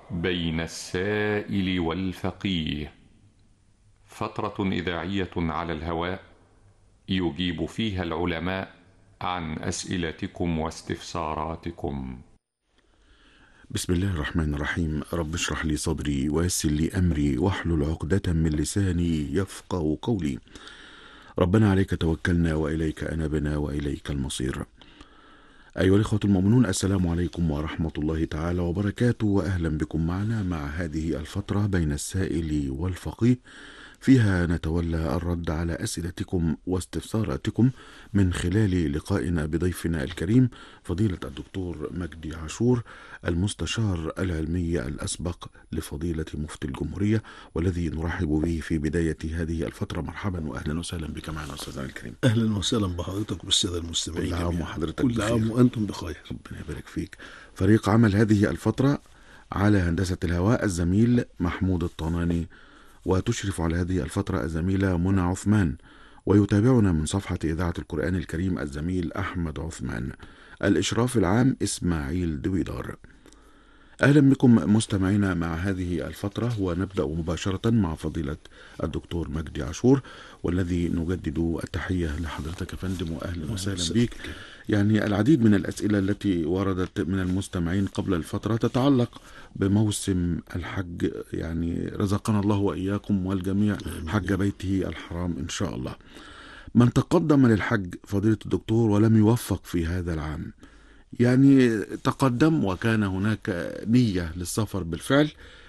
بين السائل والفقيه، فترة إذاعية على الهواء يجيب فيها العلماء عن أسئلتكم واستفساراتكم. بسم الله الرحمن الرحيم. رب اشرح لي صدري ويسر لي أمري واحلل عقدة من لساني يفقه قولي. ربنا عليك توكلنا وإليك أنبنا وإليك المصير. أيها الإخوة المؤمنون، السلام عليكم ورحمة الله تعالى وبركاته، وأهلا بكم معنا مع هذه الفترة بين السائل والفقيه، فيها نتولى الرد على أسئلتكم واستفساراتكم من خلال لقائنا بضيفنا الكريم فضيلة الدكتور مجدي عاشور، المستشار العلمي الأسبق لفضيلة مفتي الجمهورية، والذي نرحب به في بداية هذه الفترة. مرحبا وأهلا وسهلا بك معنا أستاذنا الكريم. أهلا وسهلا بحضرتك والسادة المستمعين. كل عام وحضرتك كل عام وأنتم بخير. ربنا يبارك فيك. فريق عمل هذه الفترة على هندسة الهواء الزميل محمود الطناني، وتشرف على هذه الفترة الزميلة منى عثمان، ويتابعنا من صفحة إذاعة القرآن الكريم الزميل أحمد عثمان. الإشراف العام إسماعيل دويدار. أهلا بكم مستمعينا مع هذه الفترة، ونبدأ مباشرة مع فضيلة الدكتور مجدي عاشور، والذي نجدد التحية لحضرتك يا فندم، وأهلا وسهلا بك. يعني العديد من الأسئلة التي وردت من المستمعين قبل الفترة تتعلق بموسم الحج، يعني رزقنا الله وإياكم والجميع حج بيته الحرام إن شاء الله. من تقدم للحج فضيلة الدكتور ولم يوفق في هذا العام، يعني تقدم وكان هناك نية للسفر بالفعل،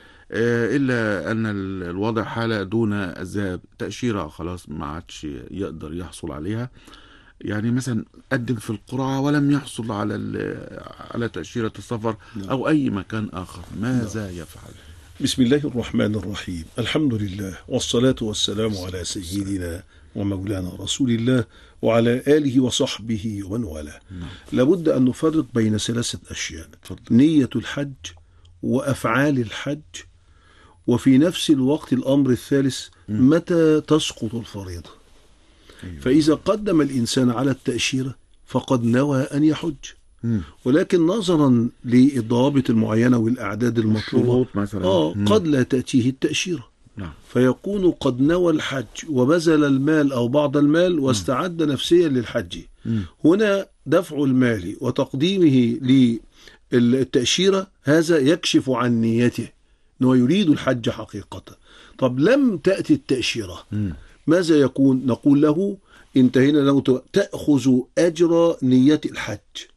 إلا أن الوضع حالة دون الذهاب، تأشيرة خلاص ما عادش يقدر يحصل عليها، يعني مثلا قدم في القرعة ولم يحصل على تأشيرة السفر أو أي مكان آخر، ماذا يفعل؟ بسم الله الرحمن الرحيم. الحمد لله والصلاة والسلام على سيدنا ومولانا رسول الله وعلى آله وصحبه ومن والاه. لابد أن نفرق بين ثلاثة أشياء: نية الحج وأفعال الحج، وفي نفس الوقت الأمر الثالث متى تسقط الفريضة. فإذا قدم الإنسان على التأشيرة فقد نوى أن يحج، ولكن نظرا للضوابط المعينة والأعداد المطلوبة قد لا تأتيه التأشيرة، فيكون قد نوى الحج وبذل المال أو بعض المال واستعد نفسيا للحج. هنا دفع المال وتقديمه للتأشيرة هذا يكشف عن نيته أنه يريد الحج حقيقة. طب لم تأتي التأشيرة، ماذا يكون؟ نقول له انتهينا له، تأخذ أجر نية الحج،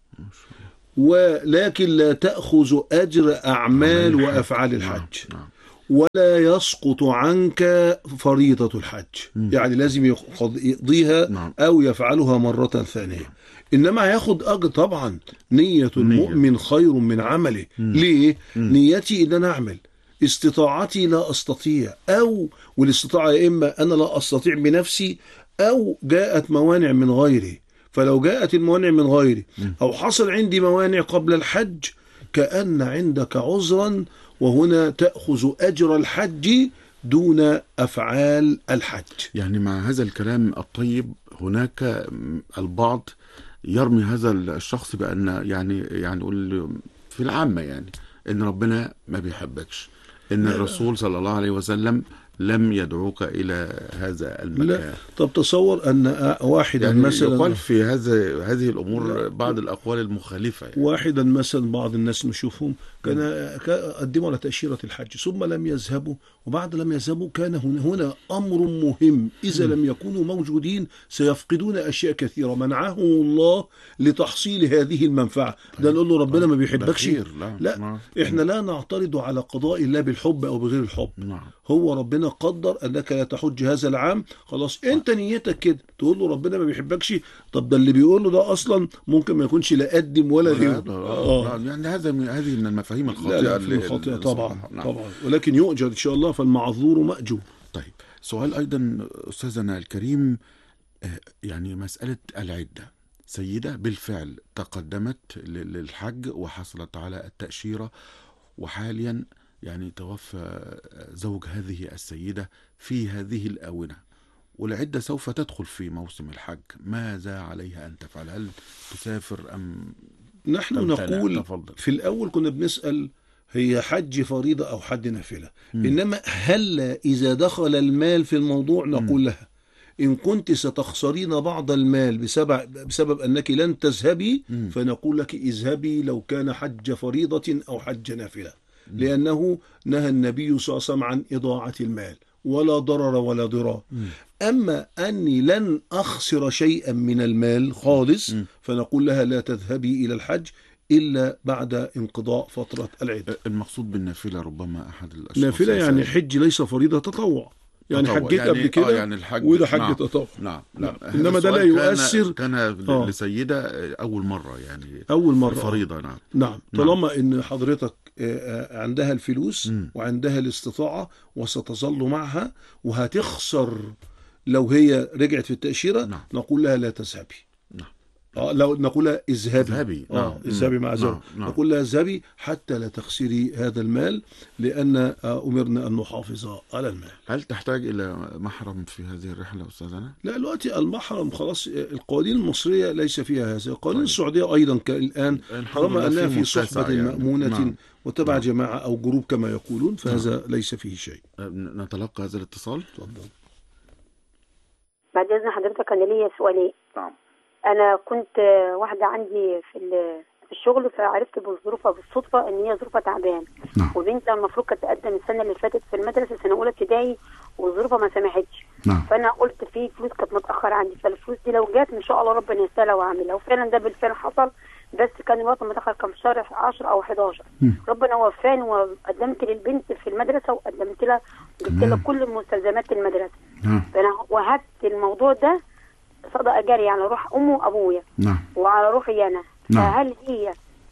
ولكن لا تأخذ أجر أعمال وأفعال الحج، ولا يسقط عنك فريضة الحج. يعني لازم يقضيها أو يفعلها مرة ثانية، إنما ياخد أجر. طبعا نية المؤمن خير من عمله. ليه؟ نيتي إن أنا أعمل، استطاعتي لا أستطيع، أو والاستطاعة يا إما أنا لا أستطيع بنفسي أو جاءت موانع من غيري. فلو جاءت الموانع من غيري أو حصل عندي موانع قبل الحج كأن عندك عذرا، وهنا تأخذ أجر الحج دون أفعال الحج. يعني مع هذا الكلام الطيب هناك البعض يرمي هذا الشخص بأن يعني يقول في العامة يعني إن ربنا ما بيحبكش، إن الرسول صلى الله عليه وسلم لم يدعوك إلى هذا المكان. لا. طب تصور أن واحدا يعني مثلا يقال في هذه الأمور بعض الأقوال المخالفة، يعني واحدا مثلا بعض الناس نشوفهم كان قدموا على تأشيرة الحج ثم لم يذهبوا، وبعد لم يذهبوا كان هنا أمر مهم، إذا لم يكونوا موجودين سيفقدون أشياء كثيرة منعهم الله لتحصيل هذه المنفعة. ده نقول له ربنا ما بيحبكش؟ لا. إحنا لا نعترض على قضاء الله بالحب أو بغير الحب. هو ربنا قدر أنك لا تحج هذا العام، خلاص أنت نيتك كده، تقول له ربنا ما بيحبكش. طب ده اللي بيقول له ده أصلا ممكن ما يكونش لا قدم ولا غيره. يعني هذه من المفاهيم الخاطئة. لا الخاطئة طبعا، ولكن يؤجر إن شاء الله، فالمعذور مأجور. طيب، سؤال أيضا أستاذنا الكريم، يعني مسألة العدة. سيدة بالفعل تقدمت للحج وحصلت على التأشيرة، وحاليا يعني توفى زوج هذه السيدة في هذه الآونة، والعدة سوف تدخل في موسم الحج، ماذا عليها أن تفعل؟ هل تسافر أم نحن نقول في الأول كنا بنسأل هي حج فريضة أو حج نافلة. إنما هل إذا دخل المال في الموضوع نقول لها إن كنت ستخسرين بعض المال بسبب أنك لن تذهبي، فنقول لك اذهبي لو كان حج فريضة أو حج نافلة، لأنه نهى النبي صلى الله عليه وسلم عن إضاعة المال، ولا ضرر ولا ضرار. أما أني لن أخسر شيئا من المال خالص، فنقول لها لا تذهبي إلى الحج إلا بعد انقضاء فترة العدة. المقصود بالنافلة ربما أحد الأشخاص نافلة يعني حج ليس فريضة، تطوع. يعني حجيت يعني قبل كده يعني الحج وده حج تطوع. نعم. إنما ده لا يؤثر. كان لسيدة أول مرة، يعني أول مرة فريضة. نعم. طالما إن حضرتك عندها الفلوس وعندها الاستطاعة وستظل معها وهتخسر لو هي رجعت في التأشيرة، نقول لها لا تذهبي. لو نقول لها اذهبي. اذهبي مع زوج. نقول لها اذهبي حتى لا تخسري هذا المال، لأن أمرنا أن نحافظ على المال. هل تحتاج إلى محرم في هذه الرحلة أستاذنا؟ لا، دلوقتي المحرم خلاص، القوانين المصرية ليس فيها هذا. القوانين السعودية أيضا الآن طالما أنها في صحبة مأمونة وتبع جماعة أو جروب كما يقولون، فهذا ليس فيه شيء. نتلقى هذا الاتصال. تفضل. بعد إذن حضرتك أنا ليا سؤالين. نعم. أنا كنت واحدة عندي في الشغل، فعرفت بظروفها بالصدفة إن هي ظروفها تعبان. وبنتها المفروض كانت تقدم السنة اللي فاتت في المدرسة سنة أولى ابتدائي، وظروفها ما سمحتش. فأنا قلت في فلوس كانت متأخرة عندي، فالفلوس دي لو جات إن شاء الله ربنا يسهلها وأعملها. وفعلا ده بالفعل حصل، بس كان الوقت متأخر، كان في شهر 10 أو 11. ربنا وفاني وقدمت للبنت في المدرسة، وقدمت لها جبت لها كل مستلزمات المدرسة. فأنا وهبت الموضوع ده صدقة جارية على روح أمه وأبويا وعلى روحي أنا. فهل هي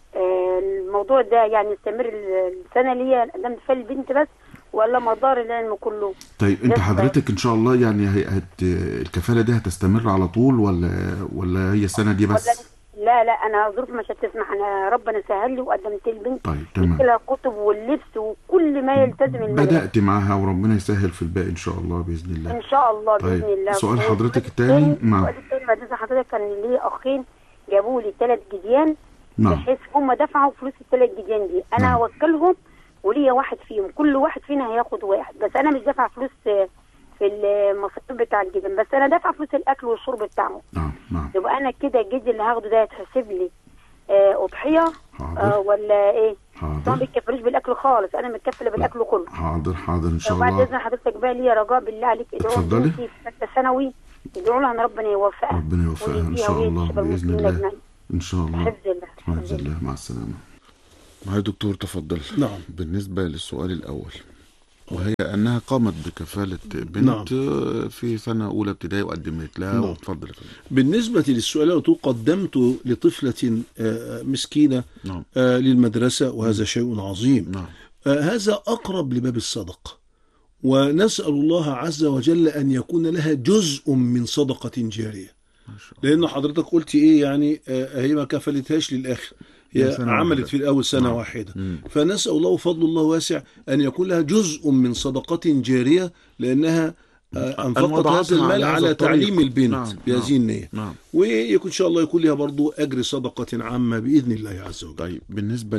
الموضوع ده يعني يستمر السنة اللي هي قدمت فيها البنت بس، ولا مدار العلم كله؟ طيب انت حضرتك ان شاء الله يعني الكفالة دي هتستمر على طول ولا هي السنة دي بس؟ لا انا ظروفي مش هتسمح. انا ربنا سهل لي وقدمت البنت. طيب تمام. لها كتب واللبس وكل ما يلتزم المدرسة. بدأت معها وربنا يسهل في الباقي ان شاء الله باذن الله. ان شاء الله طيب. باذن الله. سؤال حضرتك الثاني. السؤال الثاني بعد حضرتك، كان لي اخين جابوا لي 3 جديان، بحيث هم دفعوا فلوس ال3 جديان دي، انا هوكلهم وليا واحد فيهم، كل واحد فينا هياخد واحد، بس انا مش دافع فلوس في المصاريف بتاع الجديان، بس انا دافع فلوس الاكل والشرب بتاعهم. يبقى انا كده الجدي اللي هاخده ده يتحسب لي أضحية ولا ايه؟ طبعا ما بيتكفلوش بالاكل خالص، انا متكفله بالاكل كله. حاضر ان شاء الله. بعد اذن حضرتك بقى ليا رجاء بالله عليك، ادعوا لي في ثالثه ثانوي، ادعوا لها ان ربنا يوفقها ان شاء الله باذن الله. ان شاء الله. حفظ الله. مع السلامه. معالي الدكتور تفضل. نعم. بالنسبه للسؤال الاول، وهي أنها قامت بكفالة بنت في سنة أولى ابتدائي وقدمت لها. وتفضل. بالنسبة للسؤال الأول، قدمت لطفلة مسكينة للمدرسة، وهذا شيء عظيم. هذا أقرب لباب الصدقة، ونسأل الله عز وجل أن يكون لها جزء من صدقة جارية، لأن حضرتك قلت إيه يعني هي ما كفلتهاش للآخر، هي عملت في الأول سنة واحدة. فنسأل الله فضل الله واسع أن يكون لها جزء من صدقة جارية، لأنها أنفقت هذا المال على تعليم البنت بهذه النية. ويكون إن شاء الله يكون لها برضو أجر صدقة عامة بإذن الله عز وجل. طيب بالنسبة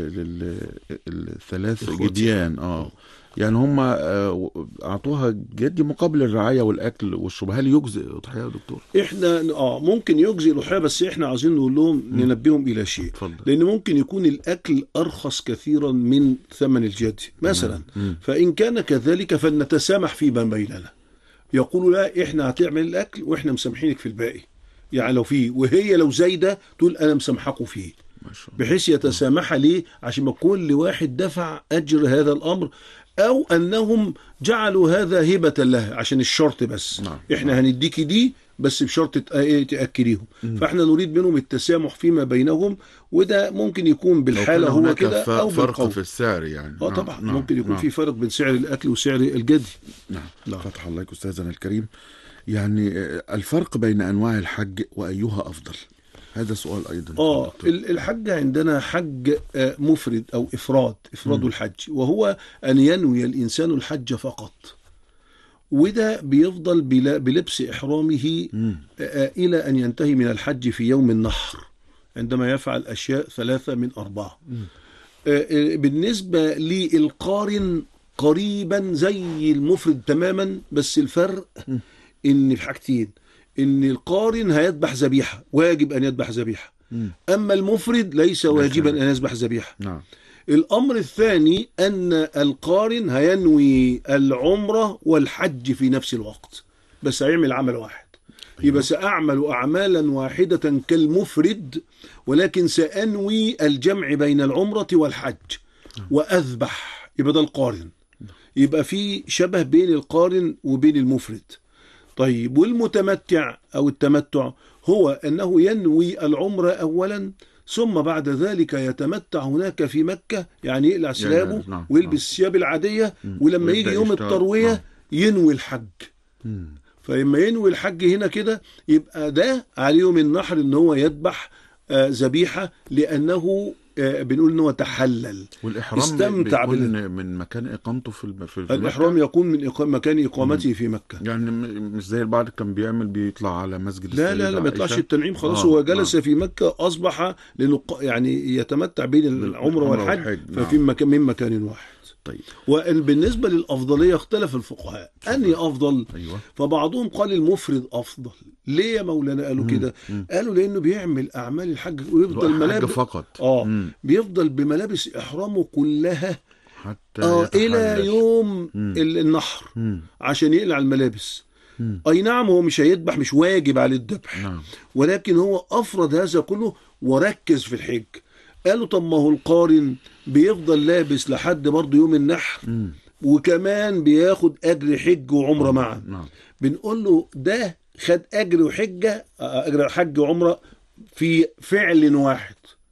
للثلاث جديان يعني هم أعطوها جدي مقابل الرعاية والأكل والشرب، هل يجزئ الأضحية يا دكتور؟ إحنا ممكن يجزئ الأضحية، بس إحنا عايزين نقول لهم ننبههم إلى شيء. لأن ممكن يكون الأكل أرخص كثيرا من ثمن الجدي مثلا. فإن كان كذلك فلنتسامح فيما بيننا، يقولوا لا إحنا هتعمل الأكل وإحنا مسامحينك في الباقي، يعني لو فيه، وهي لو زايدة تقول أنا مسامحكم فيه، بحيث يتسامح ليه عشان ما كل واحد دفع أجر هذا الأمر، أو أنهم جعلوا هذا هبة لها عشان الشرط بس. إحنا هنديكي دي بس بشرط تأكليهم. فإحنا نريد منهم التسامح فيما بينهم، وده ممكن يكون بالحالة هو كده أو فرق في السعر يعني. طبعا ممكن يكون في فرق بين سعر الأكل وسعر الجدي. فتح الله أستاذنا الكريم. يعني الفرق بين أنواع الحج وأيها أفضل، هذا سؤال أيضا. الحج عندنا حج مفرد أو إفراد الحج، وهو أن ينوي الإنسان الحج فقط، وده بيفضل بلبس إحرامه إلى أن ينتهي من الحج في يوم النحر، عندما يفعل أشياء 3 من 4. بالنسبة للقارن قريبا زي المفرد تماما، بس الفرق ان في حاجتين: ان القارن هيذبح ذبيحة، واجب ان يذبح ذبيحة، اما المفرد ليس واجبا ان يذبح ذبيحة. نعم. الامر الثاني ان القارن هينوي العمرة والحج في نفس الوقت، بس هيعمل عمل واحد. يبقى سأعمل أعمالا واحدة كالمفرد، ولكن سأنوي الجمع بين العمرة والحج وأذبح. يبقى ده القارن، يبقى في شبه بين القارن وبين المفرد. طيب، والمتمتع أو التمتع هو أنه ينوي العمرة أولا، ثم بعد ذلك يتمتع هناك في مكة، يعني يقلع ثيابه نعم. ويلبس الثياب العادية، ولما يجي يوم التروية ينوي الحج. فلما ينوي الحج هنا كده، يبقى ده على يوم النحر ان هو يذبح ذبيحة، لأنه بنقول ان هو تحلل. والإحرام استمتع بيكون من مكان إقامته في الإحرام مكة؟ يكون من مكان إقامته في مكة. يعني مش زي البعض كان بيطلع على مسجد لا السيدة لا لا، ما يطلعش عائشة. التنعيم خلاص. هو جلس في مكة، أصبح لأنه يعني يتمتع بين العمرة والحج، ففي مكان من مكان واحد. طيب، وبالنسبة للأفضلية اختلف الفقهاء أني أفضل. أيوة. فبعضهم قال المفرد أفضل. ليه يا مولانا قالوا كده؟ قالوا لأنه بيعمل أعمال الحج ويفضل ملابس فقط. بيفضل بملابس إحرامه كلها حتى إلى يوم النحر عشان يقلع الملابس. أي نعم، هو مش هيذبح، مش واجب عليه الذبح، ولكن هو أفرد هذا كله وركز في الحج. قالوا طب ما هو القارن بيفضل لابس لحد برضه يوم النحر، وكمان بياخد أجر حج وعمرة معا. بنقول له ده خد أجر وحجة، أجر حج وعمرة في فعل واحد،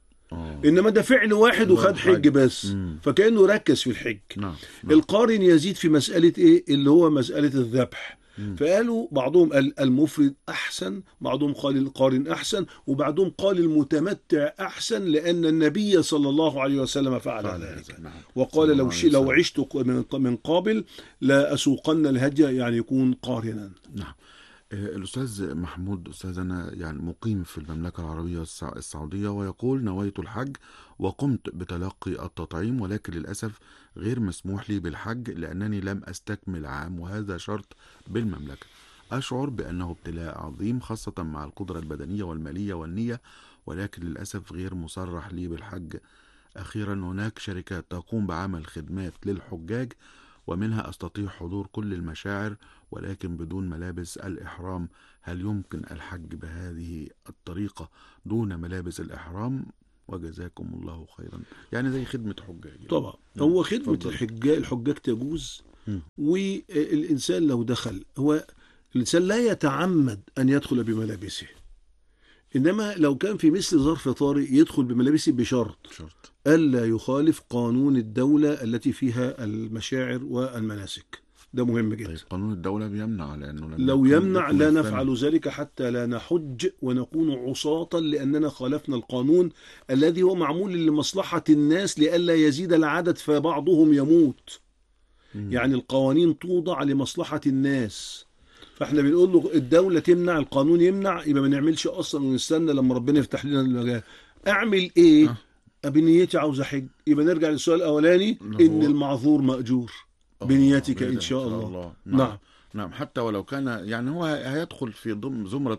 إنما ده فعل واحد وخد حج بس، فكأنه ركز في الحج. القارن يزيد في مسألة إيه؟ اللي هو مسألة الذبح. فقالوا بعضهم قال المفرد أحسن، بعضهم قال القارن أحسن، وبعضهم قال المتمتع أحسن، لأن النبي صلى الله عليه وسلم فعل ذلك. وقال لو عشت من قابل لا أسوقن الهدي، يعني يكون قارنا. نعم. الأستاذ محمود، أستاذنا يعني مقيم في المملكة العربية السعودية، ويقول: نويت الحج وقمت بتلقي التطعيم، ولكن للأسف غير مسموح لي بالحج لأنني لم أستكمل عام، وهذا شرط بالمملكة. أشعر بأنه ابتلاء عظيم، خاصة مع القدرة البدنية والمالية والنية، ولكن للأسف غير مصرح لي بالحج. أخيرا، هناك شركات تقوم بعمل خدمات للحجاج، ومنها أستطيع حضور كل المشاعر ولكن بدون ملابس الإحرام. هل يمكن الحج بهذه الطريقة دون ملابس الإحرام؟ وجزاكم الله خيرا. يعني زي خدمة حجاج. طبعا هو خدمة الحجاج تجوز، والإنسان لو دخل، هو الإنسان لا يتعمد أن يدخل بملابسه، إنما لو كان في مثل ظرف طارئ يدخل بملابسه بشرط ألا يخالف قانون الدولة التي فيها المشاعر والمناسك. ده مهم جدا. طيب، قانون الدولة بيمنع، لأنه لو يمنع لا نفعل ذلك حتى لا نحج ونكون عصاة، لأننا خالفنا القانون الذي هو معمول لمصلحة الناس لئلا يزيد العدد فبعضهم يموت. يعني القوانين توضع لمصلحة الناس، فاحنا بنقول له الدولة تمنع، القانون يمنع، يبقى ما نعملش أصلا ونستنى لما ربنا يفتح لنا المجال. أعمل إيه؟ بنيتي عاوز أحج، يبقى نرجع للسؤال الأولاني، إن المعذور مأجور بنيتك إن شاء الله. نعم. حتى ولو كان يعني هو هيدخل في ضمن زمرة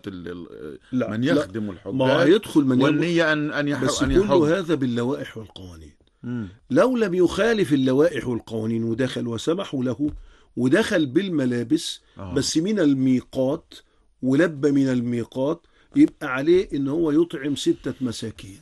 من يخدم الحجاج، ما هيدخل من والنية أن يحج. بس كل هذا باللوائح والقوانين. لو لم يخالف اللوائح والقوانين ودخل وسمحوا له ودخل بالملابس بس من الميقات ولبى من الميقات، يبقى عليه إن هو يطعم 6 مساكين،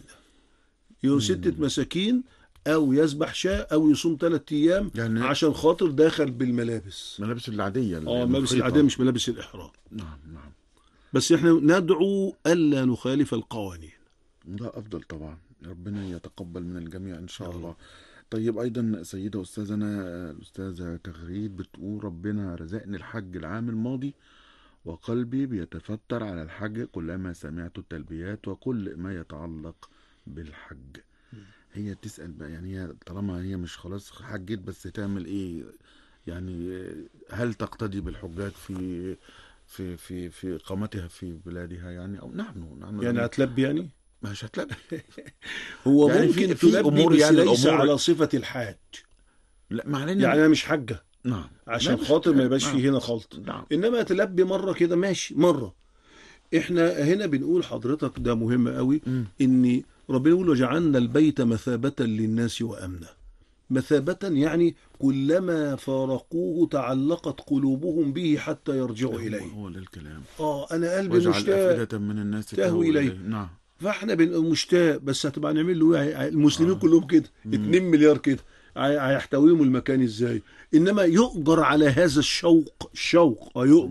6 مساكين، أو يذبح شاة، أو يصوم 3 أيام، يعني عشان خاطر داخل بالملابس، ملابس العادية، ملابس العادية، مش ملابس الإحرام. نعم. بس احنا ندعو ألا نخالف القوانين. ده أفضل طبعا، ربنا يتقبل من الجميع إن شاء الله. طيب، أيضا سيدة أستاذنا الأستاذة تغريد بتقول: ربنا رزقني الحج العام الماضي وقلبي بيتفتر على الحج كلما سمعت التلبيات وكل ما يتعلق بالحج. هي تسأل بقى، يعني هي طالما هي مش خلاص حجت، بس تعمل ايه؟ يعني هل تقتدي بالحجاج في اقامتها في بلادها، يعني او نحن يعني هتلبي، يعني مش هتلاقي. هو يعني ممكن في تلبي امور، بس يعني ليس الامور على صفة الحاج. لا معناه يعني انا مش حاجة نعم عشان خاطر ما يبقاش فيه هنا خلط. نعم. انما تلبي مرة كده ماشي مرة. احنا هنا بنقول حضرتك ده مهم قوي، ان ربنا يقول وجعلنا البيت مثابة للناس وامنا. مثابة يعني كلما فارقوه تعلقت قلوبهم به حتى يرجعوا اليه. هو ده الكلام. انا قلبي واجعل مشتاق أفئدة من الناس تهوي اليه. نعم. فاحنا بنبقى مشتاق، بس هتبقى نعمل له ايه؟ المسلمين آه. كلهم كده 2 مليار كده، هيحتويهم المكان ازاي؟ انما يؤجر على هذا الشوق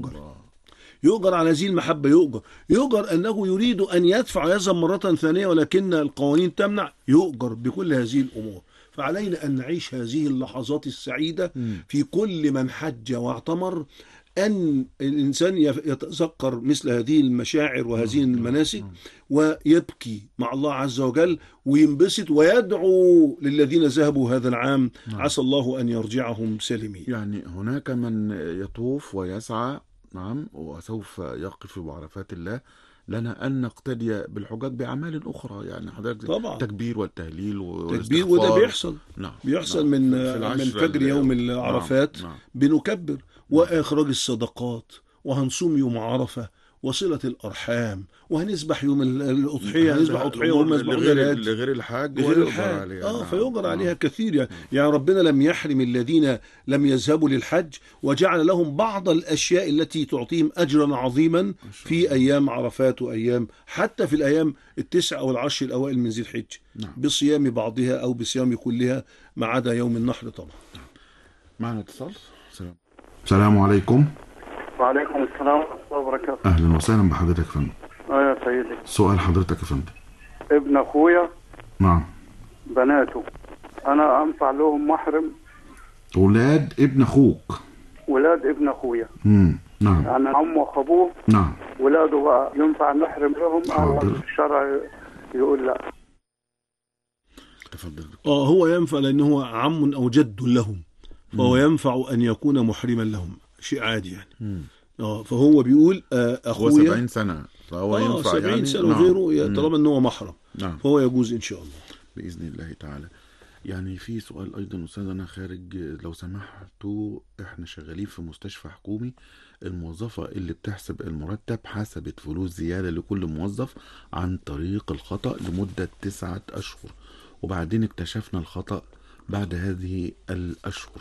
يؤجر على هذه المحبة، يؤجر أنه يريد أن يدفع يذهب مرة ثانية ولكن القوانين تمنع، يؤجر بكل هذه الأمور. فعلينا أن نعيش هذه اللحظات السعيدة في كل من حج واعتمر، أن الإنسان يتذكر مثل هذه المشاعر وهذه المناسك ويبكي مع الله عز وجل وينبسط ويدعو للذين ذهبوا هذا العام، عسى الله أن يرجعهم سالمين. يعني هناك من يطوف ويسعى، نعم، وسوف يقف بعرفات الله. لنا أن نقتدي بالحجاج بأعمال أخرى، يعني حضرتك طبعا والتكبير والتهليل تكبير، وده بيحصل. نعم. بيحصل نعم. من فجر يوم العرفات. نعم. بنكبر وإخراج الصدقات، وهنصوم يوم عرفة، وصلة الأرحام، وهنذبح يوم الأضحية، هنذبح أضحية وهم يذبحون لغير الحاج عليها. فيؤجر عليها كثير. يعني ربنا لم يحرم الذين لم يذهبوا للحج، وجعل لهم بعض الأشياء التي تعطيهم أجرا عظيما في أيام عرفات وأيام حتى في الأيام 9 أو 10 الأوائل من ذي الحج، بصيام بعضها أو بصيام كلها ما عدا يوم النحر طبعا. معنا اتصال. السلام عليكم. وعليكم السلام ورحمة الله وبركاته. أهلا وسهلا بحضرتك يا فندم. يا سيدي. سؤال حضرتك يا فندم. ابن أخويا. نعم. بناته أنا أنفع لهم محرم. أولاد ابن أخوك. ولاد ابن أخويا. نعم. يعني عمه وأخوه. نعم. ولاده بقى ينفع نحرم لهم؟ الشرع يقول لا. تفضل. هو ينفع لأنه هو عم أو جد لهم، فهو ينفع أن يكون محرما لهم، شيء عادي يعني. فهو بيقول أخويا هو 70 سنة فهو ينفع 70 يعني سنة وغيره طالما أنه محرم. نعم. فهو يجوز إن شاء الله بإذن الله تعالى. يعني في سؤال أيضا أستاذ، أنا خارج لو سمحتوا، إحنا شغالين في مستشفى حكومي، الموظفة اللي بتحسب المرتب حسبت فلوس زيادة لكل موظف عن طريق الخطأ لمدة 9 أشهر، وبعدين اكتشفنا الخطأ بعد هذه الأشهر.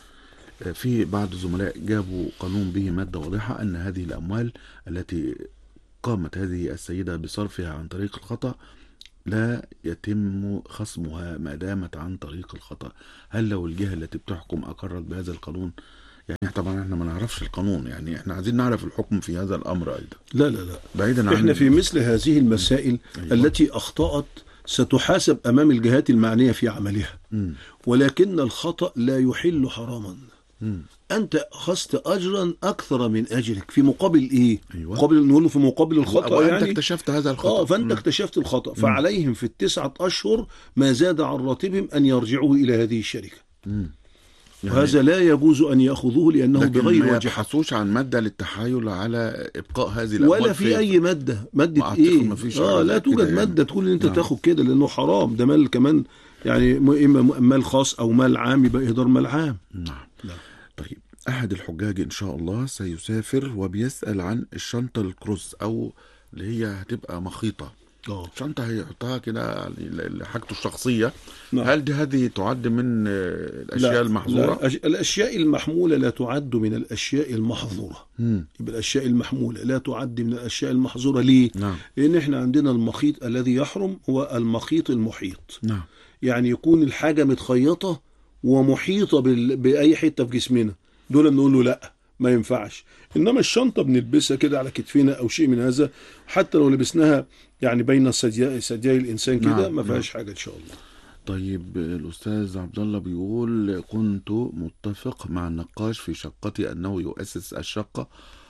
في بعض الزملاء جابوا قانون به مادة واضحة أن هذه الأموال التي قامت هذه السيدة بصرفها عن طريق الخطأ لا يتم خصمها ما دامت عن طريق الخطأ. هل لو الجهة التي بتحكم أقرت بهذا القانون؟ يعني طبعا احنا ما نعرفش القانون، يعني احنا عايزين نعرف الحكم في هذا الأمر أيضا. لا بعيدا عن احنا في مثل هذه المسائل التي أخطأت ستحاسب أمام الجهات المعنية في عملها. ولكن الخطأ لا يحل حراما. أنت أخذت أجرا أكثر من أجرك في مقابل إيه؟ أيوة. مقابل نقول في مقابل الخطأ، يعني يعني أنت اكتشفت هذا الخطأ. فأنت اكتشفت الخطأ، فعليهم في 9 أشهر ما زاد عن راتبهم أن يرجعوا إلى هذه الشركة. يعني وهذا لا يجوز أن يأخذوه لأنه بغير وجه. ما يبحثوش عن مادة للتحايل على إبقاء هذه الأموال ولا في أي مادة إيه؟ لا توجد مادة تقول إن أنت تاخد كده، لأنه حرام. ده مال كمان، يعني إما مال خاص أو مال عام، يبقى إهدار مال عام. نعم. طيب، أحد الحجاج إن شاء الله سيسافر وبيسأل عن الشنطة الكروس أو اللي هي هتبقى مخيطة. شنطة هيحطها كده لحاجته الشخصية. نعم. هل هذه تعد من الأشياء المحظورة؟ لا. الأشياء المحمولة لا تعد من الأشياء المحظورة. يبقى الأشياء المحمولة لا تعد من الأشياء المحظورة. ليه؟ نعم. لأن إحنا عندنا المخيط الذي يحرم هو المخيط المحيط. نعم. يعني يكون الحاجة متخيطة ومحيطة بأي حتة في جسمنا، دول بنقول له لا ما ينفعش. إنما الشنطة بنلبسها كده على كتفنا أو شيء من هذا، حتى لو لبسناها يعني بين ثديي الإنسان كده ما فيهاش حاجة إن شاء الله. طيب، الأستاذ عبد الله بيقول كنت متفق مع النقاش في شقتي أنه يؤسس الشقة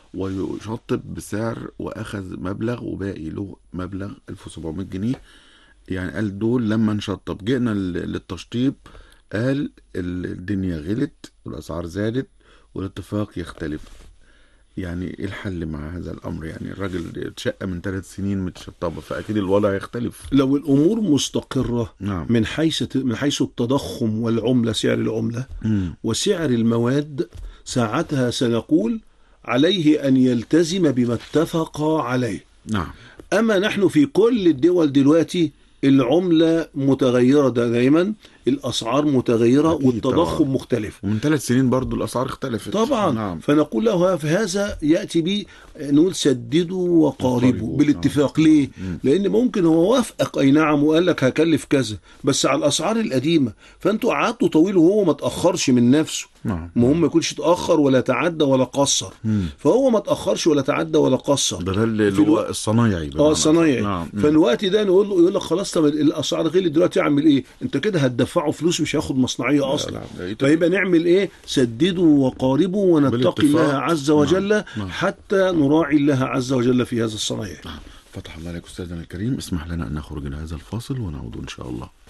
ويشطب بسعر، وأخذ مبلغ وباقي له مبلغ 1700 جنيه. يعني قال دول لما نشطب جئنا للتشطيب قال الدنيا غلت والأسعار زادت والاتفاق يختلف. يعني ايه الحل مع هذا الامر؟ يعني الراجل شقه من 3 سنين متشطبه، فاكيد الوضع يختلف. لو الامور مستقره نعم. من حيث التضخم والعمله، سعر العمله وسعر المواد، ساعتها سنقول عليه ان يلتزم بما اتفق عليه. نعم. اما نحن في كل الدول دلوقتي العمله متغيره دائما، الاسعار متغيره والتضخم طبعا مختلف، ومن 3 سنين برضو الاسعار اختلفت طبعا. نعم. فنقول له في هذا ياتي به نقول سددوا وقاربوا بالاتفاق. نعم. ليه؟ لان ممكن هو وافقك اي نعم وقال لك هكلف كذا بس على الاسعار القديمه، فانتوا قعدتوا طويل وهو ما تاخرش من نفسه. نعم. المهم ما يكونش تاخر ولا تعدى ولا قصر. فهو ما تاخرش ولا تعدى ولا قصر، ده اللي هو الصنايعي. الصنايعي. نعم. فالوقت ده يقول لك خلاص طب الاسعار غلت دلوقتي اعمل ايه؟ انت كده هتدفعه فلوس مش هياخد مصنعيه اصلا. فيبقى نعمل ايه؟ سددوا وقاربوا ونتقي الله عز وجل. نعم. حتى نراعي الله عز وجل في هذا الصنايع. فتح الله عليك أستاذنا الكريم. اسمح لنا أن نخرج إلى هذا الفاصل ونعود إن شاء الله.